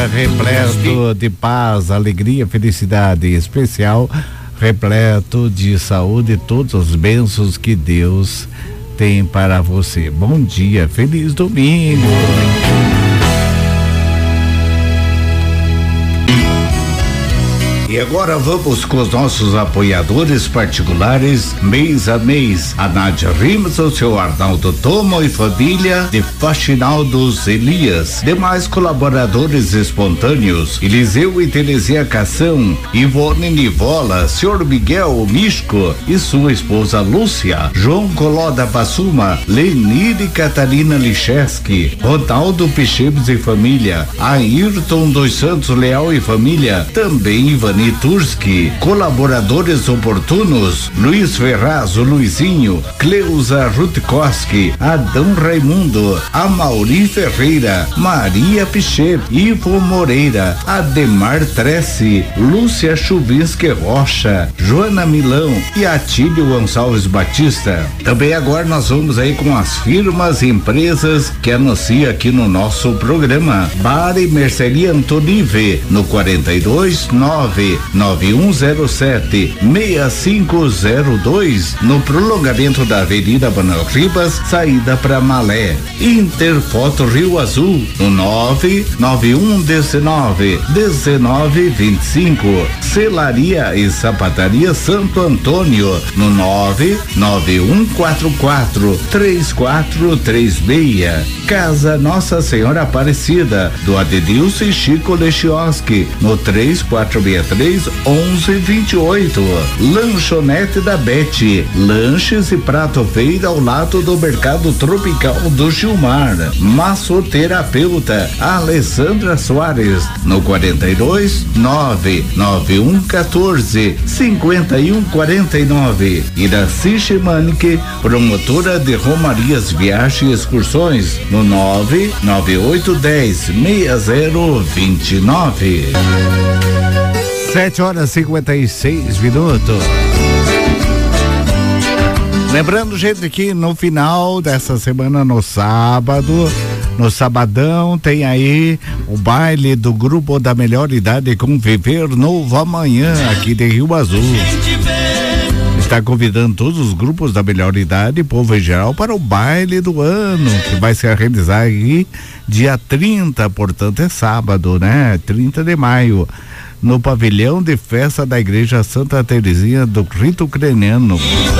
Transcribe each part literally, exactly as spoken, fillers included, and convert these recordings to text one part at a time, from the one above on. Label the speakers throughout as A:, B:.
A: Repleto de paz, alegria, felicidade especial, repleto de saúde e todas as bênçãos que Deus tem para você. Bom dia, feliz domingo. E agora vamos com os nossos apoiadores particulares, mês a mês. A Nádia Rimas, o seu Arnaldo Tomo e família, de Faxinal dos Elias. Demais colaboradores espontâneos, Eliseu e Terezinha Cação, Ivone Nivola, senhor Miguel Misco e sua esposa Lúcia, João Coló da Passuma, Lenir e Catarina Licheski, Ronaldo Pichebes e família, Ayrton dos Santos Leal e família, também Ivani Turski, colaboradores oportunos, Luiz Ferraz, o Luizinho, Cleusa Rutkowski, Adão Raimundo, Amauri Ferreira, Maria Pichep, Ivo Moreira, Ademar Tressi, Lúcia Chuvinski Rocha, Joana Milão e Atílio Gonçalves Batista. Também agora nós vamos aí com as firmas e empresas que anuncia aqui no nosso programa. Bar e Merceria Antonive, no quarenta e dois, nove nove um zero sete, seis cinco zero dois, no prolongamento da Avenida Manuel Ribas, saída para Malé. Interfoto Rio Azul, no nove nove um um nove um nove dois cinco. Celaria e Sapataria Santo Antônio, no nove nove um quatro quatro três quatro três seis. Casa Nossa Senhora Aparecida, do Adenilson e Chico Lechioski, no três quatro seis três onze vinte e oito. Lanchonete da Bete, lanches e prato feito ao lado do Mercado Tropical do Gilmar. Massoterapeuta Alessandra Soares, no quarenta e dois, nove nove um um quatro cinquenta e um quarenta e nove. Iraci Schimanic, promotora de Romarias, Viagens e Excursões, no nove nove oito dez seis zero vinte e nove. Sete horas e cinquenta e seis minutos. Lembrando, gente, que no final dessa semana, no sábado, no sabadão, tem aí o baile do Grupo da Melhor Idade com Viver Novo Amanhã, aqui de Rio Azul. Está convidando todos os grupos da melhor idade, povo em geral, para o baile do ano, que vai se realizar aí dia trinta, portanto é sábado, né? trinta de maio. No pavilhão de festa da Igreja Santa Terezinha do Rito Ucraniano,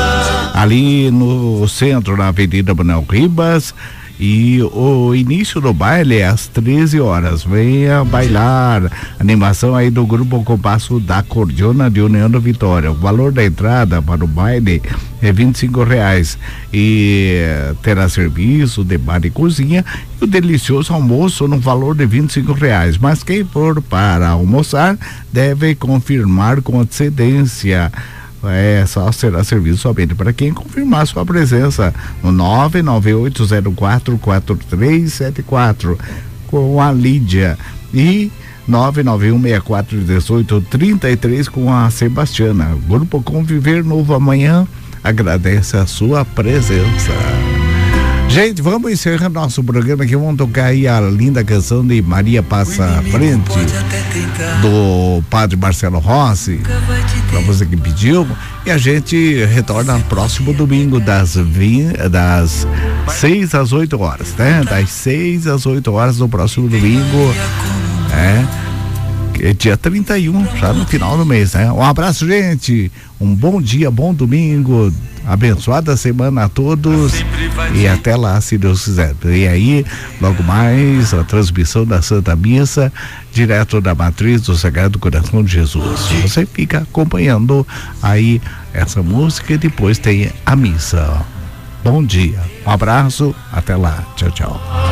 A: ali no centro, na Avenida Manuel Ribas. E o início do baile é às treze horas. Venha bailar. Animação aí do Grupo Compasso da Cordiona de União da Vitória. O valor da entrada para o baile é vinte e cinco reais. E terá serviço de bar e cozinha e o delicioso almoço no valor de vinte e cinco reais. Mas quem for para almoçar deve confirmar com antecedência. É, só será serviço somente para quem confirmar sua presença no nove nove oito zero quatro quatro três sete quatro com a Lídia e nove nove um seis quatro um oito três três com a Sebastiana. Grupo Conviver Novo Amanhã agradece a sua presença. Gente, vamos encerrar nosso programa aqui. Vamos tocar aí a linda canção de Maria Passa à Frente, do Padre Marcelo Rossi, para você que pediu. E a gente retorna no próximo domingo, das, vinte, das seis às oito horas, né? Das seis às oito horas do próximo domingo. É. É dia trinta e um, já no final do mês, né? Um abraço, gente. Um bom dia, bom domingo. Abençoada semana a todos e até lá, se Deus quiser. E aí, logo mais, a transmissão da Santa Missa, direto da Matriz do Sagrado Coração de Jesus. Você fica acompanhando aí essa música e depois tem a missa. Bom dia, um abraço, até lá, tchau, tchau.